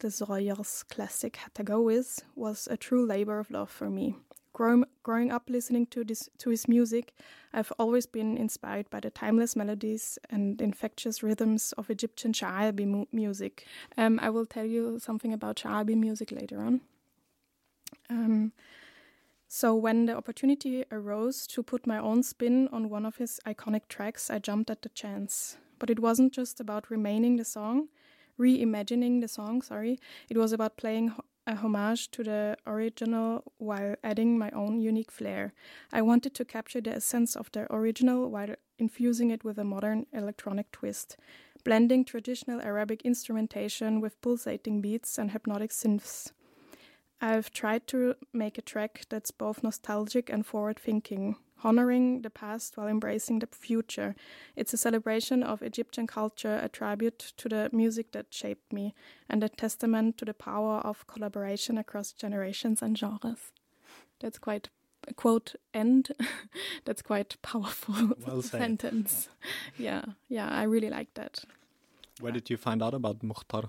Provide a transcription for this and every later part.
the Zoyers classic Had to Go With was a true labor of love for me. Growing up listening to his music, I've always been inspired by the timeless melodies and infectious rhythms of Egyptian Sha'abi music. I will tell you something about Sha'abi music later on. So when the opportunity arose to put my own spin on one of his iconic tracks, I jumped at the chance. But it wasn't just about reimagining the song, It was about playing a homage to the original while adding my own unique flair. I wanted to capture the essence of the original while infusing it with a modern electronic twist, blending traditional Arabic instrumentation with pulsating beats and hypnotic synths. I've tried to make a track that's both nostalgic and forward-thinking, honoring the past while embracing the future. It's a celebration of Egyptian culture, a tribute to the music that shaped me, and a testament to the power of collaboration across generations and genres. That's quite a quote end. That's quite powerful sentence. Yeah, I really like that. Where did you find out about Mukhtar?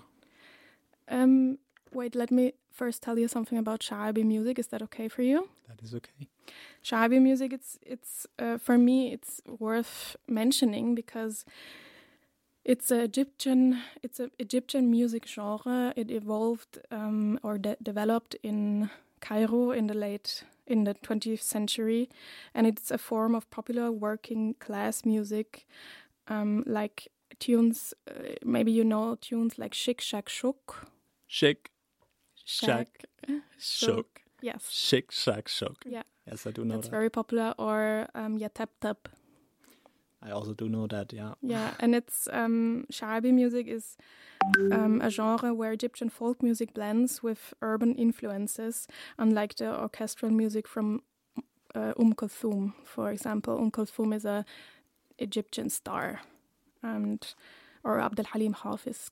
Wait, let me first tell you something about Sha'abi music. Is that okay for you? That is okay. Sha'abi music, it's for me, it's worth mentioning because it's an Egyptian music genre. It evolved or developed in Cairo in the 20th century, and it's a form of popular working class music, like tunes. Maybe you know tunes like Shik Shak Shook. Shik Shak Shook. Yes. Shik Shak Shook. Yeah. Yes, I do know that. That's very popular. Or Ya Tap Tap. I also do know that, yeah. Yeah, and it's Sha'abi music is a genre where Egyptian folk music blends with urban influences, unlike the orchestral music from Kulthum, for example. Kulthum is a Egyptian star, or Abdel Halim Hafiz.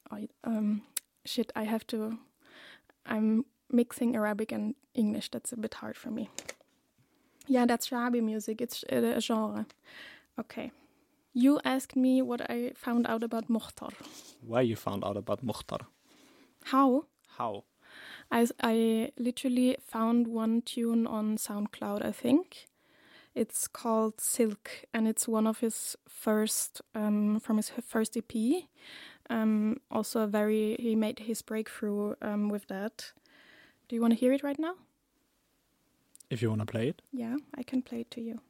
I'm mixing Arabic and English. That's a bit hard for me. Yeah, that's Sha'abi music. It's a genre. Okay. You asked me what I found out about Mukhtar. Why you found out about Mukhtar? How? How? I literally found one tune on SoundCloud, I think. It's called Silk, and it's one of his first, from his first EP. He made his breakthrough with that. Do you want to hear it right now? If you want to play it. Yeah, I can play it to you.